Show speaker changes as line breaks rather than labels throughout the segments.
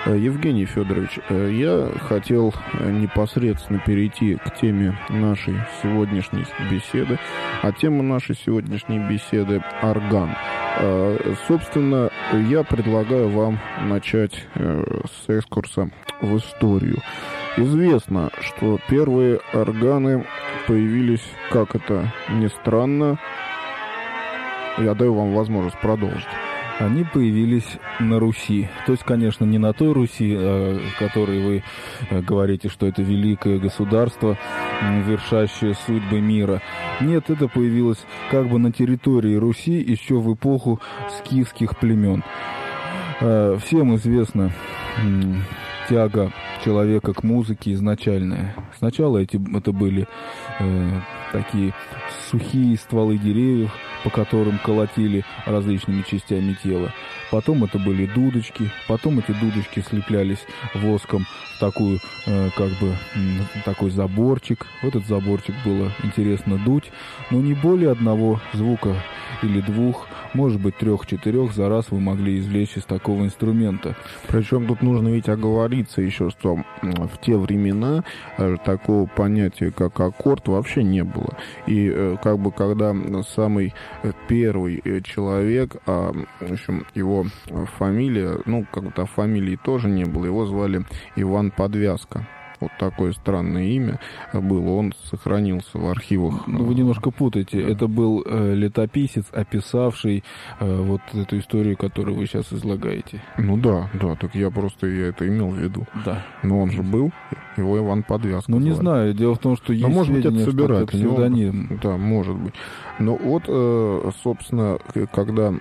Евгений Федорович, я хотел непосредственно перейти к теме нашей сегодняшней беседы. А тема нашей сегодняшней беседы – орган. Собственно, я предлагаю вам начать с экскурса в историю. Известно, что первые органы появились, как это ни странно, я даю вам возможность продолжить.
Они появились на Руси. То есть, конечно, не на той Руси, о которой вы говорите, что это великое государство, вершащее судьбы мира. Нет, это появилось как бы на территории Руси еще в эпоху скифских племен. Всем известна тяга человека к музыке изначальная. Сначала это были такие сухие стволы деревьев, по которым колотили различными частями тела. Потом это были дудочки, потом эти дудочки слеплялись воском в такую, такой заборчик. В этот заборчик было интересно дуть, но не более одного звука или двух, может быть, 3-4 за раз вы могли извлечь из такого инструмента.
Причем тут нужно ведь оговориться еще, что в те времена такого понятия, как аккорд, вообще не было. И когда самый первый человек, в общем, его фамилия, как-то фамилии тоже не было, его звали Иван Подвязка. Вот такое странное имя было, он сохранился в архивах.
Вы немножко путаете. Это был летописец, описавший вот эту историю, которую вы сейчас излагаете.
Да, так я это имел в виду.
Да.
Но он же был, его Иван Подвязка.
Не знаю, дело в том, что есть
может быть,
сведения,
это собирательный
псевдоним.
Да, может быть. Но вот, собственно, когда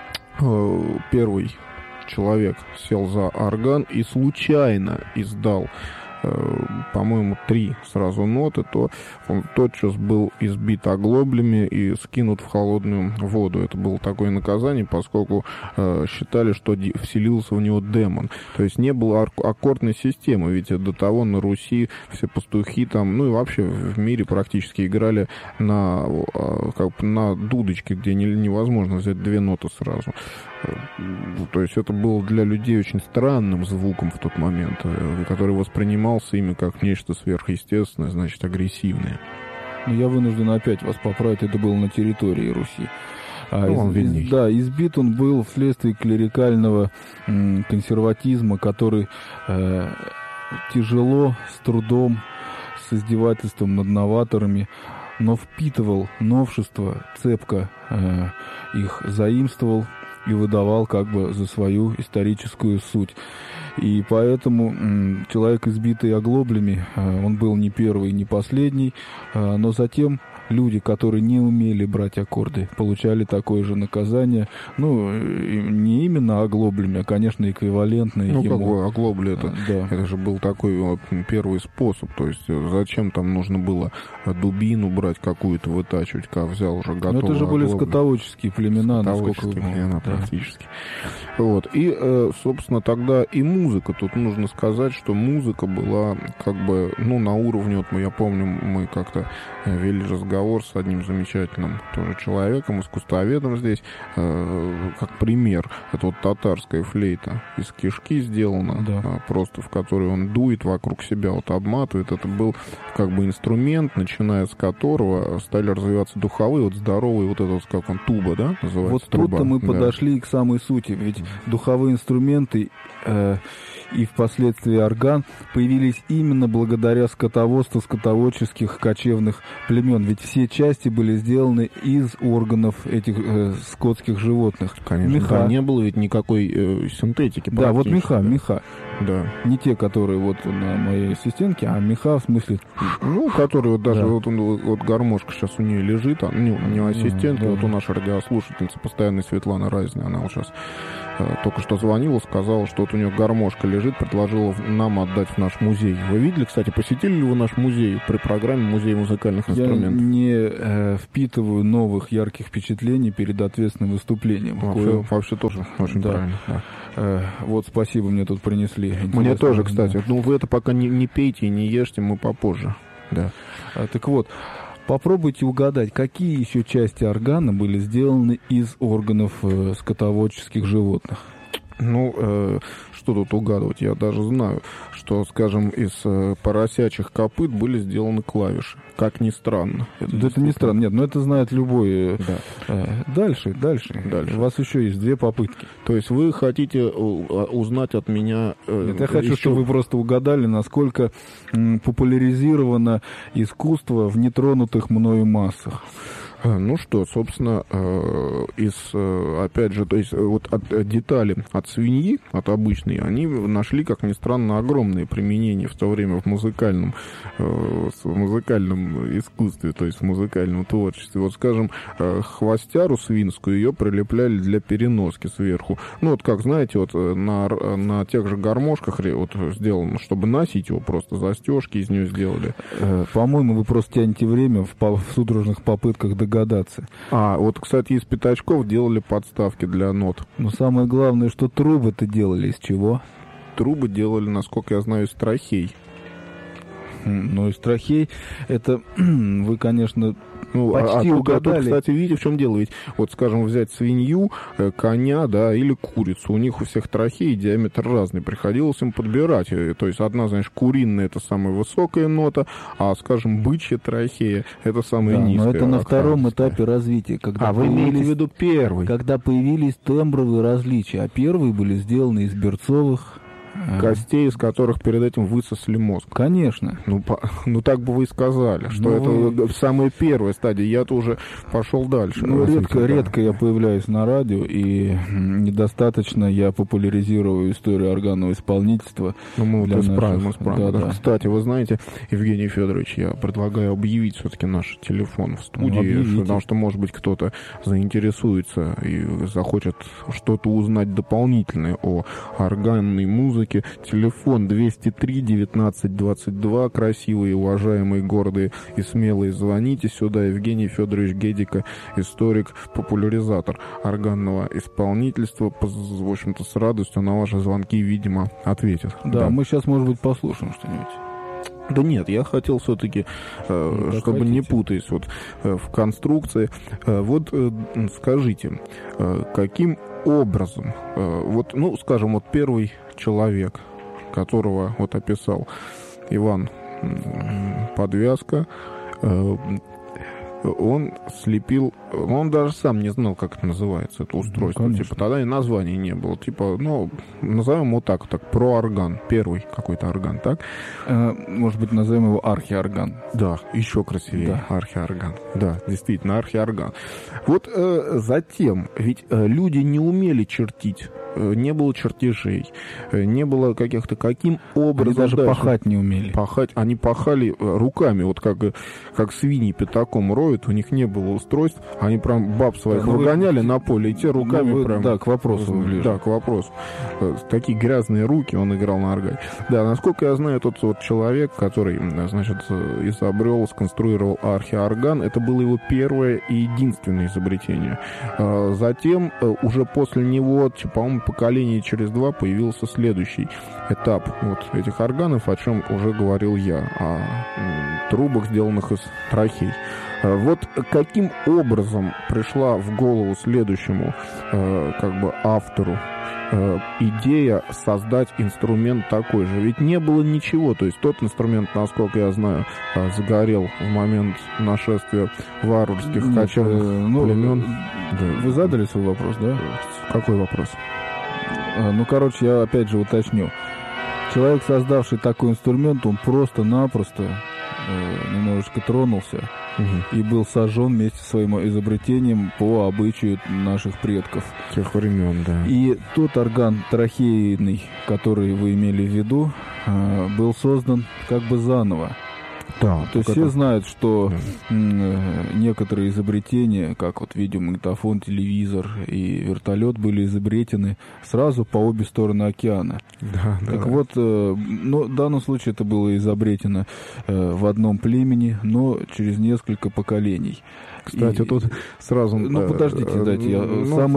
первый человек сел за орган и случайно издал, по-моему, 3 сразу ноты, то он тотчас был избит оглоблями и скинут в холодную воду. Это было такое наказание, поскольку считали, что вселился в него демон. То есть не было аккордной системы, ведь до того на Руси все пастухи там, и вообще в мире практически играли на дудочке, где невозможно взять 2 ноты сразу. То есть это было для людей очень странным звуком в тот момент, который воспринимался ими как нечто сверхъестественное, значит, агрессивное.
Я вынужден опять вас поправить, это было на территории Руси. Избит он был вследствие клерикального консерватизма, который тяжело, с трудом, с издевательством над новаторами, но впитывал новшества, цепко их заимствовал и выдавал как бы за свою историческую суть. И поэтому человек, избитый оглоблями, он был не первый, не последний, но затем люди, которые не умели брать аккорды, получали такое же наказание. Не именно оглоблями, а, конечно, эквивалентные ему.
Как оглобли, это же был такой первый способ. То есть зачем там нужно было дубину брать какую-то, вытачивать, когда взял уже готовую оглоблю.
Это же были скотоводческие племена,
практически. Вот. И, собственно, тогда и музыка. Тут нужно сказать, что музыка была на уровне, я помню, мы как-то вели разговор с одним замечательным тоже человеком, искусствоведом здесь, как пример. Это татарская флейта из кишки сделана, просто в которой он дует вокруг себя, обматывает. Это был инструмент, начиная с которого стали развиваться духовые, здоровые, туба, называется?
Вот тут-то мы подошли к самой сути, ведь духовые инструменты и впоследствии орган появились именно благодаря скотоводству скотоводческих кочевных племен. Ведь все части были сделаны из органов этих скотских животных.
Конечно,
меха.
Не было ведь никакой синтетики.
Да, вот меха.
Да.
Не те, которые на моей ассистентке, а меха в смысле...
которые даже гармошка сейчас у нее лежит, не у ассистентки, у нашей радиослушательницы постоянной Светланы Разиной, она сейчас только что звонила, сказала, что у нее гармошка лежит, предложила нам отдать в наш музей. Вы видели, кстати, посетили ли вы наш музей при программе «Музей музыкальных инструментов»?
Я не впитываю новых ярких впечатлений перед ответственным выступлением.
Вообще тоже очень правильно. Да.
Спасибо, мне тут принесли.
Мне тоже, кстати. Вы это пока не пейте и не ешьте, мы попозже. Да.
Так вот, попробуйте угадать, какие еще части органа были сделаны из органов скотоводческих животных.
Что тут угадывать? Я даже знаю, что, скажем, из поросячьих копыт были сделаны клавиши. Как ни странно.
Это не странно. Нет, это знает любой.
Да.
Дальше. У вас еще есть 2 попытки.
То есть вы хотите узнать от меня...
Нет, я хочу, чтобы вы просто угадали, насколько популяризировано искусство в нетронутых мною массах.
Собственно, опять же, то есть вот от детали от свиньи, от обычной, они нашли, как ни странно, огромные применения в то время в музыкальном искусстве, то есть в музыкальном творчестве. Вот, скажем, хвостяру свинскую ее прилепляли для переноски сверху. Как, знаете, вот на тех же гармошках вот сделано, чтобы носить его, просто застежки из нее сделали.
По-моему, вы просто тянете время в судорожных попытках догадаться.
Кстати, из пятачков делали подставки для нот.
Но самое главное, что трубы-то делали из чего?
Трубы делали, насколько я знаю, из трахей.
Из трахей это вы, конечно, почти угадали.
Кстати, видите, в чем дело? Ведь, вот, скажем, взять свинью, коня, да, или курицу. У них у всех трахеи диаметр разный. Приходилось им подбирать. То есть одна, знаешь, куриная — это самая высокая нота, а, скажем, бычья трахея — это самая низкая.
Но это на втором этапе развития.
Вы имеете в виду первый?
Когда появились тембровые различия, а первые были сделаны из берцовых
костей, из которых перед этим высосли мозг.
Конечно.
Так бы вы и сказали, что это самая первая стадия. Я-то уже пошел дальше.
Редко я появляюсь на радио, и недостаточно я популяризирую историю органного исполнительства.
Мы исправим. Да. Кстати, вы знаете, Евгений Федорович, я предлагаю объявить все-таки наш телефон в студии, потому что, может быть, кто-то заинтересуется и захочет что-то узнать дополнительное о органной музыке. Телефон 203-19-22. Красивые, уважаемые, гордые и смелые. Звоните сюда. Евгений Федорович Гедика, историк, популяризатор органного исполнительства. В общем-то, с радостью на ваши звонки, видимо, ответит.
Да, мы сейчас, может быть, послушаем что-нибудь.
Да нет, я хотел все-таки, чтобы не путаясь в конструкции. Скажите, каким образом, скажем, первый человек, которого описал Иван Подвязка, он слепил, он даже сам не знал, как это называется, это устройство. Тогда и названия не было. Назовем его так, проорган, первый какой-то орган, так?
Может быть, назовем его архиорган.
Да, еще красивее, да. Архиорган. Да, действительно, архиорган. Затем, ведь люди не умели чертить, не было чертежей, не было каким образом...
Они даже пахать не умели.
Они пахали руками, как свиньи пятаком роют, у них не было устройств, они прям баб своих выгоняли на поле, и те руками прям...
Да, к вопросу ближе.
Да, к вопросу. Такие грязные руки, он играл на органе. Да, насколько я знаю, тот человек, который, изобрел, сконструировал архиорган, это было его первое и единственное изобретение. Затем, уже после него, по-моему, поколение через 2 появился следующий этап этих органов, о чем уже говорил я, о трубах, сделанных из трахей. Каким образом пришла в голову следующему автору идея создать инструмент такой же? Ведь не было ничего, то есть тот инструмент, насколько я знаю, сгорел в момент нашествия варварских кочевых племен.
Вы задали свой вопрос, да?
Какой вопрос?
Я опять же уточню. Человек, создавший такой инструмент, он просто-напросто немножечко тронулся и был сожжен вместе со своим изобретением по обычаю наших предков.
Тех времен, да.
И тот орган трахейный, который вы имели в виду, был создан заново.
Да,
то есть все знают, что некоторые изобретения, как видеомагнитофон, телевизор и вертолет, были изобретены сразу по обе стороны океана.
Да,
в данном случае это было изобретено в одном племени, но через несколько поколений.
Кстати, тут сразу...
подождите, дайте я...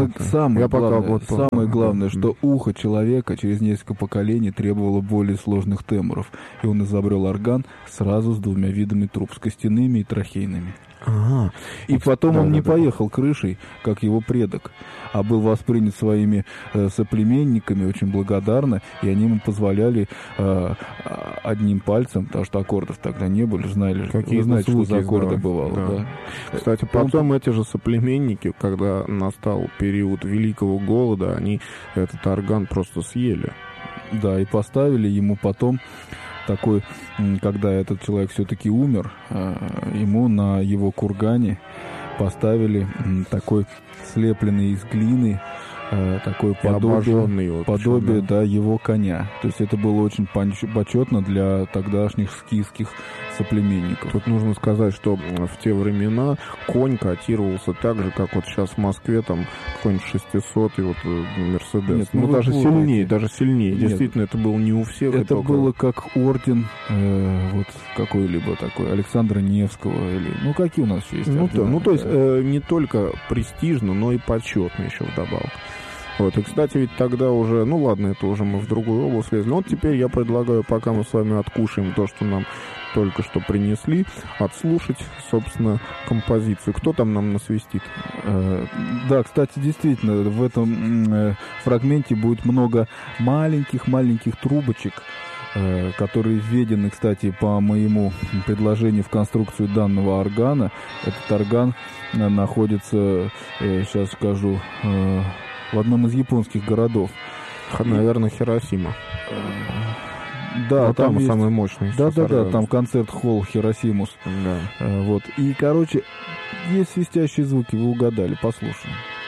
Самое главное, что ухо человека через несколько поколений требовало более сложных тембров. И он изобрел орган сразу с 2 видами труб, с костяными и трахейными.
Ага.
И потом он не поехал крышей, как его предок, а был воспринят своими соплеменниками очень благодарно, и они ему позволяли одним пальцем, потому что аккордов тогда не были, вы знаете, что за аккорды бывало.
Да.
Да.
Кстати, потом эти же соплеменники, когда настал период Великого Голода, они этот орган просто съели.
Да, и поставили ему потом такой, когда этот человек все-таки умер, ему на его кургане поставили такой слепленный из глины, такое подобие да, его коня. То есть это было очень почетно для тогдашних скифских соплеменников.
Тут нужно сказать, что в те времена конь котировался так же, как вот сейчас в Москве, там какой-нибудь 600 и вот Мерседес.
Нет,
ну даже сильнее.
Нет.
Действительно, это было не у всех.
Это было как орден вот какой-либо такой, Александра Невского, или, ну какие у нас еще есть ордена?
То есть не только престижно, но и почетно еще вдобавок. Вот, и, кстати, ведь тогда уже, ну ладно, это уже мы в другую область лезли. Но вот теперь я предлагаю, пока мы с вами откушаем то, что нам только что принесли, отслушать, собственно, композицию. Кто там нам насвистит?
Да, кстати, действительно, в этом фрагменте будет много маленьких трубочек, которые введены, кстати, по моему предложению в конструкцию данного органа. Этот орган находится, сейчас скажу, в одном из японских городов.
Наверное, Хиросима.
Да,
но там самый мощный.
Да, там концерт-холл Хиросимус.
Да.
Вот. И, короче, есть свистящие звуки, вы угадали, послушаем.